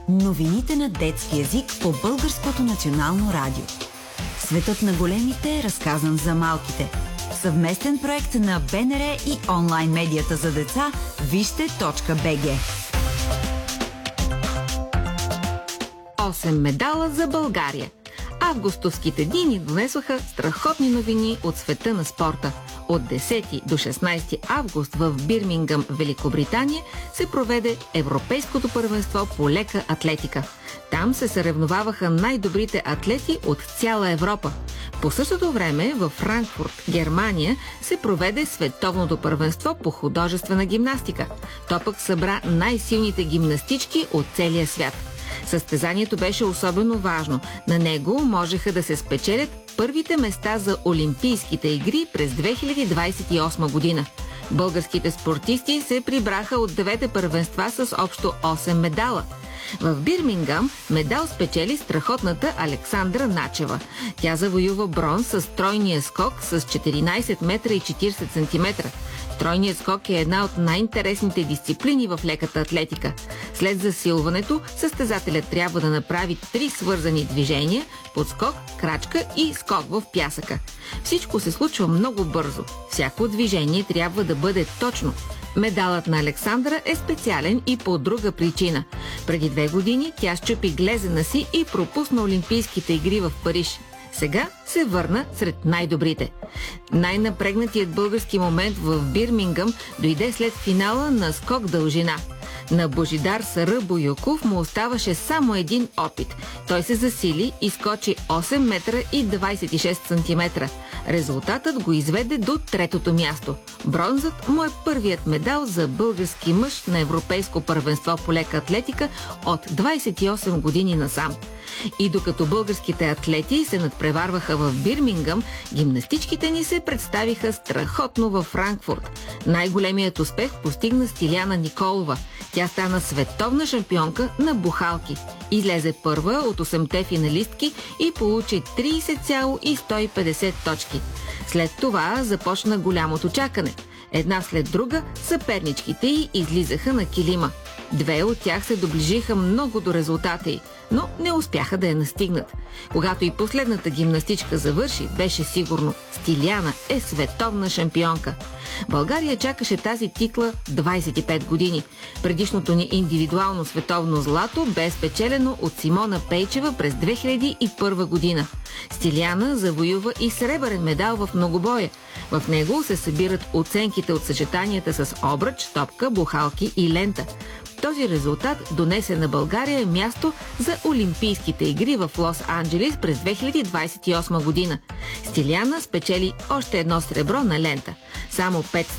Новините на детски език по Българското национално радио. Светът на големите е разказан за малките. Съвместен проект на БНР и онлайн медията за деца Вижте.бг. 8 медала за България. Августовските дни ни донесоха страхотни новини от света на спорта. От 10 до 16 август в Бирмингъм, Великобритания, се проведе Европейското първенство по лека атлетика. Там се съревноваваха най-добрите атлети от цяла Европа. По същото време във Франкфурт, Германия, се проведе Световното първенство по художествена гимнастика. То пък събра най-силните гимнастички от целия свят. Състезанието беше особено важно. На него можеха да се спечелят първите места за Олимпийските игри през 2028 година. Българските спортисти се прибраха от 9 първенства с общо 8 медала. В Бирмингъм медал спечели страхотната Александра Начева. Тя завоюва бронз с тройния скок с 14 метра и 40 сантиметра. Тройният скок е една от най-интересните дисциплини в леката атлетика. След засилването, състезателят трябва да направи 3 свързани движения – подскок, крачка и скок в пясъка. Всичко се случва много бързо. Всяко движение трябва да бъде точно. Медалът на Александра е специален и по друга причина. Преди 2 години тя счупи глезена си и пропусна Олимпийските игри в Париж. Сега се върна сред най-добрите. Най-напрегнатият български момент в Бирмингъм дойде след финала на скок дължина. На Божидар Сара Боюков му оставаше само един опит. Той се засили и скочи 8 метра и 26 сантиметра. Резултатът го изведе до 3-то място. Бронзът му е първият медал за български мъж на Европейско първенство по лека атлетика от 28 години насам. И докато българските атлети се надпреварваха в Бирмингъм, гимнастичките ни се представиха страхотно във Франкфурт. Най-големият успех постигна Стиляна Николова. Тя стана световна шампионка на бухалки. Излезе първа от 8-те финалистки и получи 30,150 точки. След това започна голямото чакане. Една след друга съперничките й излизаха на килима. 2 от тях се доближиха много до резултата й, но не успяха да я настигнат. Когато и последната гимнастичка завърши, беше сигурно – Стиляна е световна шампионка. България чакаше тази титла 25 години. Предишното ни индивидуално световно злато бе спечелено от Симона Пейчева през 2001 година. Стиляна завоюва и сребърен медал в многобоя. В него се събират оценките от съчетанията с обръч, топка, бухалки и лента. Този резултат донесе на България място за Олимпийските игри в Лос-Анджелис през 2028 година. Стиляна спечели още едно сребро на лента. Само 5